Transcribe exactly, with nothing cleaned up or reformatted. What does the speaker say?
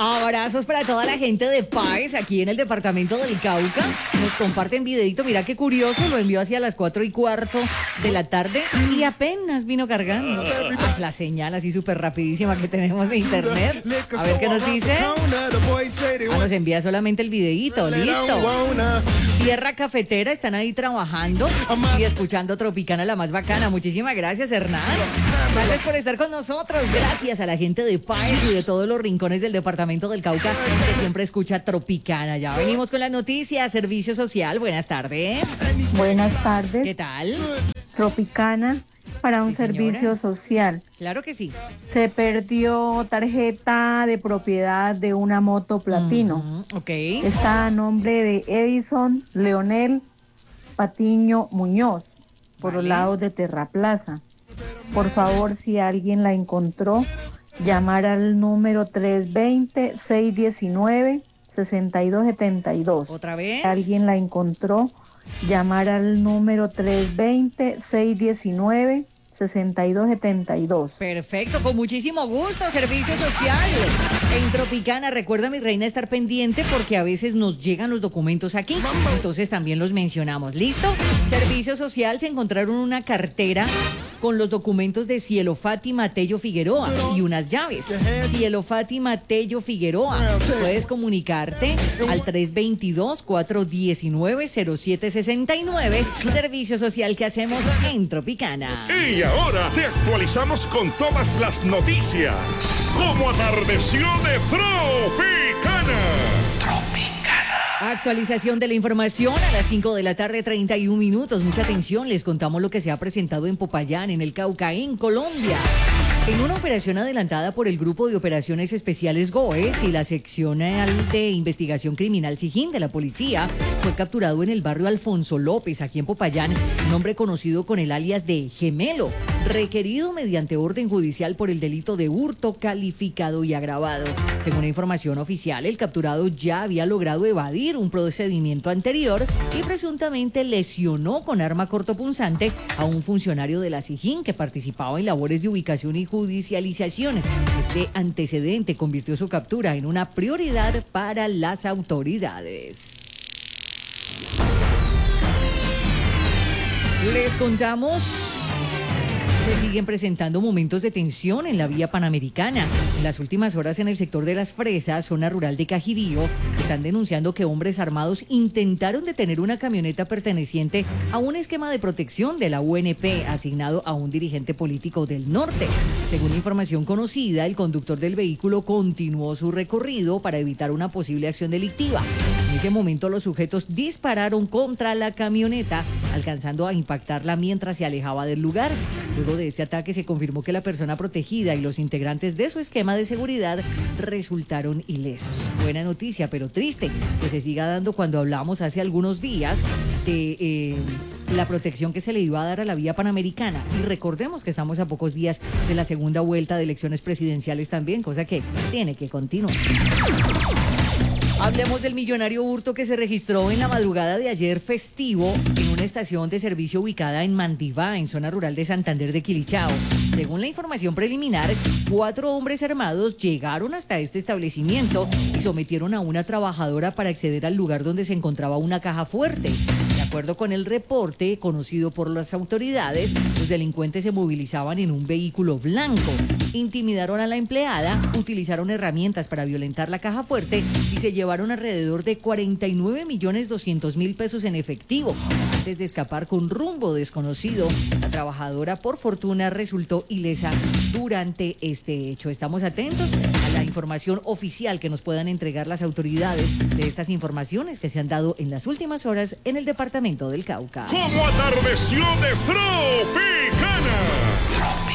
Abrazos para toda la gente de Páez aquí en el departamento del Cauca. Nos comparten videito, mira qué curioso, lo envió hacia las cuatro y cuarto de la tarde y apenas vino cargando. Ah, la señal así súper rapidísima que tenemos de internet. A ver qué nos dice. Ah, nos envía solamente el videito, listo. Tierra Cafetera, están ahí trabajando y escuchando Tropicana, la más bacana. Muchísimas gracias, Hernán. Gracias por estar con nosotros. Gracias a la gente de Páez y de todos los rincones del departamento del Cauca que siempre escucha Tropicana. Ya venimos con las noticias. Servicio Social, buenas tardes. Buenas tardes. ¿Qué tal? Tropicana para un Sí, señora. servicio social. Claro que sí. Se perdió tarjeta de propiedad de una moto platino. Mm, ok. Está a nombre de Edison Leonel Patiño Muñoz, por Vale. los lados de Terraplaza. Por favor, si alguien la encontró, llamar al número tres dos cero, seis uno nueve, seis dos siete dos. ¿Otra vez? Si alguien la encontró, llamar al número tres dos cero, seis uno nueve, seis dos siete dos. Perfecto, con muchísimo gusto, Servicio Social. En Tropicana, recuerda, mi reina, estar pendiente porque a veces nos llegan los documentos aquí, entonces también los mencionamos. ¿Listo? Servicio Social, se encontraron una cartera con los documentos de Cielo Fátima Tello Figueroa y unas llaves. Cielo Fátima Tello Figueroa. Puedes comunicarte al tres dos dos, cuatro uno nueve, cero siete seis nueve. Servicio Social que hacemos en Tropicana. Y ahora te actualizamos con todas las noticias. Como atardeció de Tropicana. Actualización de la información a las cinco de la tarde, treinta y un minutos. Mucha atención, les contamos lo que se ha presentado en Popayán, en el Cauca, en Colombia. En una operación adelantada por el Grupo de Operaciones Especiales GOES y la Seccional de Investigación Criminal SIJIN de la policía, fue capturado en el barrio Alfonso López, aquí en Popayán, un hombre conocido con el alias de Gemelo, requerido mediante orden judicial por el delito de hurto calificado y agravado. Según la información oficial, el capturado ya había logrado evadir un procedimiento anterior y presuntamente lesionó con arma cortopunzante a un funcionario de la SIJIN que participaba en labores de ubicación y judicialización. Este antecedente convirtió su captura en una prioridad para las autoridades. Les contamos. Se siguen presentando momentos de tensión en la vía panamericana. En las últimas horas en el sector de Las Fresas, zona rural de Cajirío, están denunciando que hombres armados intentaron detener una camioneta perteneciente a un esquema de protección de la U N P asignado a un dirigente político del norte. Según la información conocida, el conductor del vehículo continuó su recorrido para evitar una posible acción delictiva. En ese momento los sujetos dispararon contra la camioneta, alcanzando a impactarla mientras se alejaba del lugar. Luego de este ataque se confirmó que la persona protegida y los integrantes de su esquema de seguridad resultaron ilesos. Buena noticia, pero triste, que se siga dando cuando hablamos hace algunos días de eh, la protección que se le iba a dar a la vía panamericana. Y recordemos que estamos a pocos días de la segunda vuelta de elecciones presidenciales también, cosa que tiene que continuar. Hablemos del millonario hurto que se registró en la madrugada de ayer festivo en una estación de servicio ubicada en Mandivá, en zona rural de Santander de Quilichao. Según la información preliminar, cuatro hombres armados llegaron hasta este establecimiento y sometieron a una trabajadora para acceder al lugar donde se encontraba una caja fuerte. De acuerdo con el reporte conocido por las autoridades, los delincuentes se movilizaban en un vehículo blanco. Intimidaron a la empleada, utilizaron herramientas para violentar la caja fuerte y se llevaron alrededor de cuarenta y nueve millones doscientos mil pesos en efectivo. Antes de escapar con rumbo desconocido, la trabajadora por fortuna resultó ilesa durante este hecho. Estamos atentos a la información oficial que nos puedan entregar las autoridades de estas informaciones que se han dado en las últimas horas en el departamento del Cauca. Como atardeció de Tropicana.